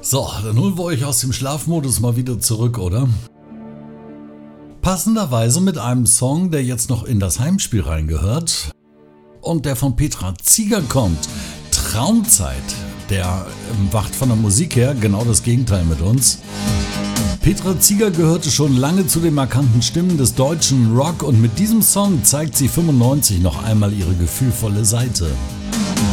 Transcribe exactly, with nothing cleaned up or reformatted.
So, dann holen wir euch aus dem Schlafmodus mal wieder zurück, oder? Passenderweise mit einem Song, der jetzt noch in das Heimspiel reingehört und der von Petra Zieger kommt. Traumzeit. Der macht von der Musik her genau das Gegenteil mit uns. Petra Zieger gehörte schon lange zu den markanten Stimmen des deutschen Rock und mit diesem Song zeigt sie fünfundneunzig noch einmal ihre gefühlvolle Seite.